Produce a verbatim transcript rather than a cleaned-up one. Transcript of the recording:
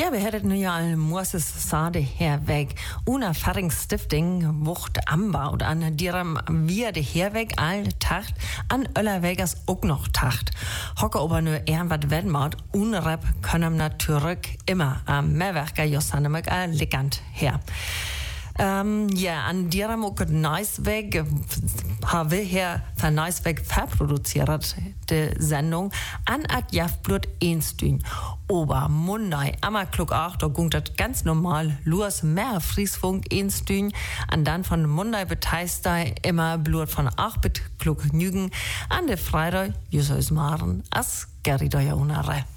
Ja, wir hätten nu ja al Moses Sade herweg. Una Faringsstifting wucht Amba und an direm wir de herweg all Tacht, an Öllerwegers auch noch Tacht. Hocke aber nur irgendwas Wendmaut, unrep können natürlich immer am Mehrwerker Josannemek all ligand her. Ähm, ja, an direm auch Neusweg haben wir hier von Neusweg verproduziert, die Sendung, an at Jaftblut Einstün. Ober Monday, ammer klug auch, da gungt das ganz normal, los mehr Friesfunk Einstün, an dann von Monday beteist immer Blut von acht bit klug nügen, an der Freitag, Jusses Maren, as Gerida Jaunare.